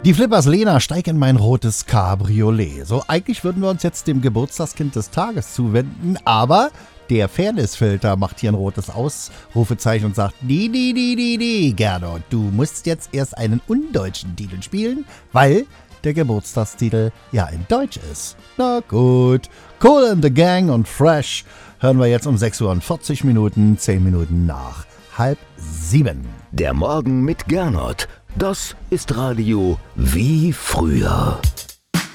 Die Flippers Lena, steig in mein rotes Cabriolet. So, eigentlich würden wir uns jetzt dem Geburtstagskind des Tages zuwenden, aber der Fairnessfilter macht hier ein rotes Ausrufezeichen und sagt, nee, Gernot, du musst jetzt erst einen undeutschen Titel spielen, weil der Geburtstagstitel ja in Deutsch ist. Na gut, Cool and the Gang und Fresh hören wir jetzt um 6:40 Uhr, 10 Minuten nach 6:30. Der Morgen mit Gernot, das ist Radio wie früher.